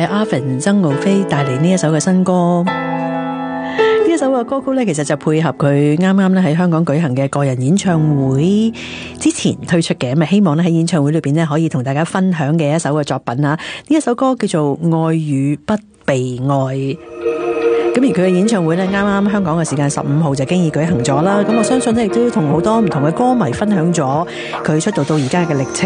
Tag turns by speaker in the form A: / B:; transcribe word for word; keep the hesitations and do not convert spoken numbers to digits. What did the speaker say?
A: 阿芬曾浩飛帶嚟呢一首嘅新歌。呢一首嘅歌曲咧，其實就配合佢啱啱咧喺香港舉行嘅個人演唱會之前推出嘅，咁啊希望咧喺演唱會裏邊咧可以同大家分享嘅一首嘅作品啊。呢一首歌叫做《愛與不被愛》。咁而佢嘅演唱會咧，啱啱香港嘅時間十五號就經已舉行咗啦。咁我相信咧，亦都同好多唔同嘅歌迷分享咗佢出道到而家嘅歷程。